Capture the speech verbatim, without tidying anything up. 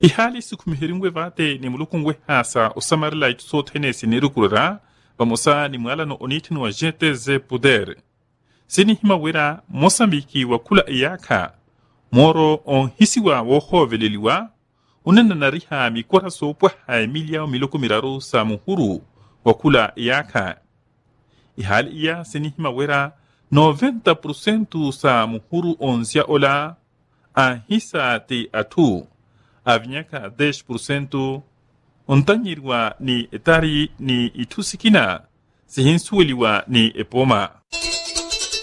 ihali sukumihiringwe vate ni mulukungwe hasa usamarila itusotene sinirukurura bamosa ni mwalano onitini wa G T Z Poder sini hima wera Mosambiki wa kula iyaka moro on hisiwa wohoveleliwa unena nariha mikwara sopwa ha emilia miloko miraru sa muhuru wa kula iyaka ihali iya sini hima wera noventa por ciento sa muhuru onzia ola a hisa te atu avinyaka dez por ciento ontanyirwa ni etari ni itusikina sihinsueliwa ni epoma.